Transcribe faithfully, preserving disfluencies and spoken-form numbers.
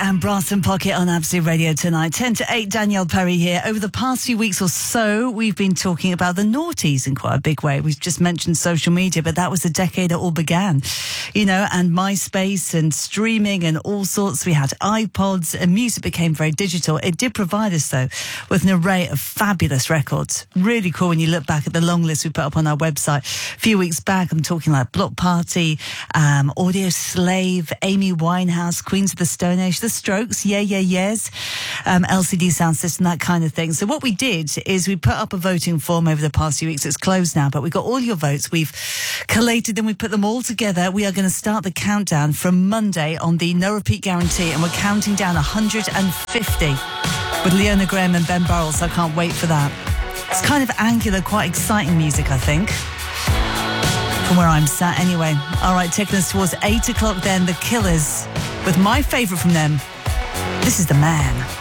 and Brass and Pocket on Absolute Radio tonight. ten to eight, Danielle Perry here. Over the past few weeks or so, we've been talking about the noughties in quite a big way. We've just mentioned social media, but that was the decade it all began. You know, and MySpace and streaming and all sorts. We had iPods and music became very digital. It did provide us, though, with an array of fabulous records. Really cool when you look back at the long list we put up on our website. A few weeks back, I'm talking like Block Party, um, Audio Slave, Amy Winehouse, Queens of the Stone Age, The Strokes, Yeah, Yeah, Yes, um, L C D Sound System, that kind of thing. So what we did is we put up a voting form over the past few weeks. It's closed now, but we got all your votes. We've collated them. We put them all together. We are going to start the countdown from Monday on the No Repeat Guarantee, and we're counting down one hundred fifty with Leona Graham and Ben Burrell, so I can't wait for that. It's kind of angular, quite exciting music, I think. From where I'm sat anyway. All right, taking us towards eight o'clock then, The Killers, with my favourite from them. This is The Man.